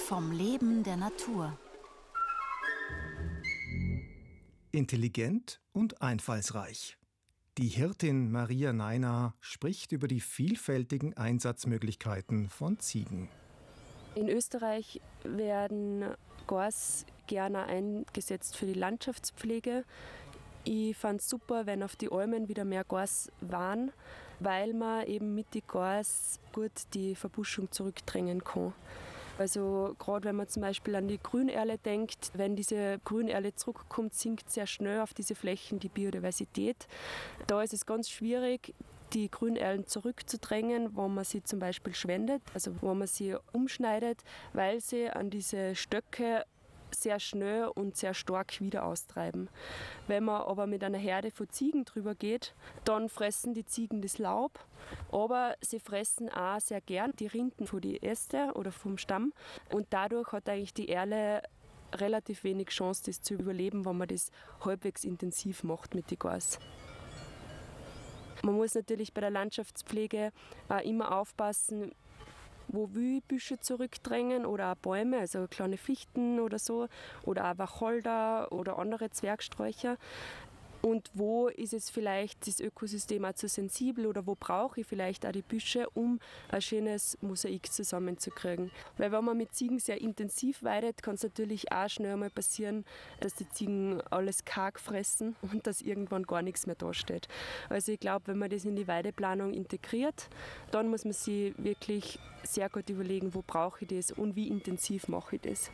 vom Leben der Natur. Intelligent und einfallsreich. Die Hirtin Maria Naina spricht über die vielfältigen Einsatzmöglichkeiten von Ziegen. In Österreich werden Gors gerne eingesetzt für die Landschaftspflege. Ich fand es super, wenn auf die Almen wieder mehr Gors waren, weil man eben mit den Gors gut die Verbuschung zurückdrängen kann. Also gerade wenn man zum Beispiel an die Grünerle denkt, wenn diese Grünerle zurückkommt, sinkt sehr schnell auf diese Flächen die Biodiversität. Da ist es ganz schwierig, die Grünerlen zurückzudrängen, wenn man sie zum Beispiel schwendet, also wenn man sie umschneidet, weil sie an diese Stöcke sehr schnell und sehr stark wieder austreiben. Wenn man aber mit einer Herde von Ziegen drüber geht, dann fressen die Ziegen das Laub, aber sie fressen auch sehr gern die Rinden von den Ästen oder vom Stamm und dadurch hat eigentlich die Erle relativ wenig Chance, das zu überleben, wenn man das halbwegs intensiv macht mit den Gors. Man muss natürlich bei der Landschaftspflege auch immer aufpassen, wo Wühlbüsche zurückdrängen oder auch Bäume, also kleine Fichten oder so, oder auch Wacholder oder andere Zwergsträucher. Und wo ist es vielleicht das Ökosystem auch zu sensibel oder wo brauche ich vielleicht auch die Büsche, um ein schönes Mosaik zusammenzukriegen. Weil wenn man mit Ziegen sehr intensiv weidet, kann es natürlich auch schnell mal passieren, dass die Ziegen alles karg fressen und dass irgendwann gar nichts mehr dasteht. Also ich glaube, wenn man das in die Weideplanung integriert, dann muss man sich wirklich sehr gut überlegen, wo brauche ich das und wie intensiv mache ich das.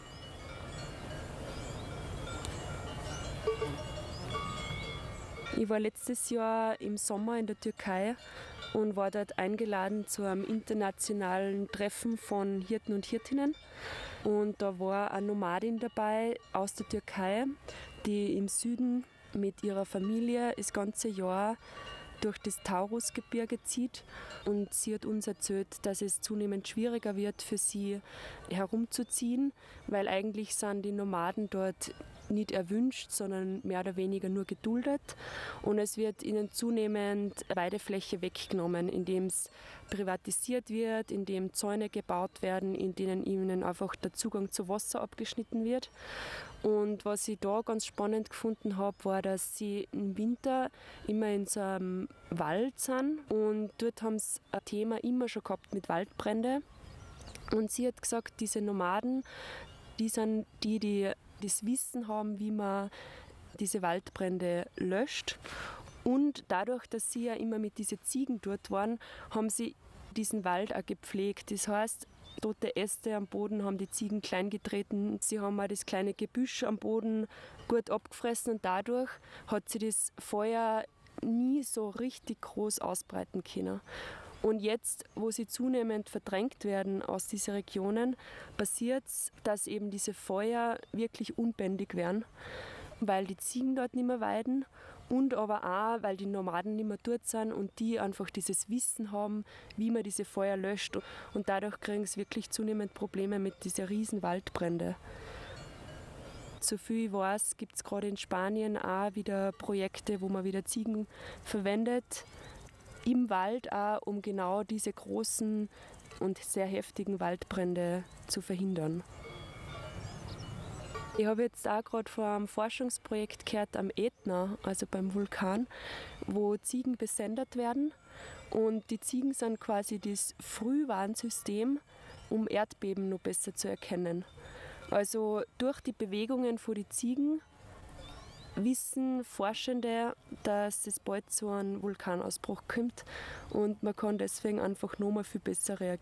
Ich war letztes Jahr im Sommer in der Türkei und war dort eingeladen zu einem internationalen Treffen von Hirten und Hirtinnen. Und da war eine Nomadin dabei aus der Türkei, die im Süden mit ihrer Familie das ganze Jahr durch das Taurusgebirge zieht. Und sie hat uns erzählt, dass es zunehmend schwieriger wird für sie herumzuziehen, weil eigentlich sind die Nomaden dort nicht erwünscht, sondern mehr oder weniger nur geduldet. Und es wird ihnen zunehmend Weidefläche weggenommen, indem es privatisiert wird, indem Zäune gebaut werden, in denen ihnen einfach der Zugang zu Wasser abgeschnitten wird. Und was ich da ganz spannend gefunden habe, war, dass sie im Winter immer in so einem Wald sind und dort haben sie ein Thema immer schon gehabt mit Waldbrände. Und sie hat gesagt, diese Nomaden, die sind die das Wissen haben, wie man diese Waldbrände löscht. Und dadurch, dass sie ja immer mit diesen Ziegen dort waren, haben sie diesen Wald auch gepflegt. Das heißt, tote Äste am Boden haben die Ziegen klein getreten. Sie haben auch das kleine Gebüsch am Boden gut abgefressen und dadurch hat sie das Feuer nie so richtig groß ausbreiten können. Und jetzt, wo sie zunehmend verdrängt werden aus diesen Regionen, passiert es, dass eben diese Feuer wirklich unbändig werden, weil die Ziegen dort nicht mehr weiden und aber auch, weil die Nomaden nicht mehr dort sind und die einfach dieses Wissen haben, wie man diese Feuer löscht. Und dadurch kriegen sie wirklich zunehmend Probleme mit diesen riesen Waldbränden. Soviel ich weiß, gibt es gerade in Spanien auch wieder Projekte, wo man wieder Ziegen verwendet, im Wald auch, um genau diese großen und sehr heftigen Waldbrände zu verhindern. Ich habe jetzt auch gerade von einem Forschungsprojekt gehört am Ätna, also beim Vulkan, wo Ziegen besendet werden. Und die Ziegen sind quasi das Frühwarnsystem, um Erdbeben noch besser zu erkennen. Also durch die Bewegungen von den Ziegen wissen Forschende, dass es bald zu einem Vulkanausbruch kommt und man kann deswegen einfach noch mal viel besser reagieren.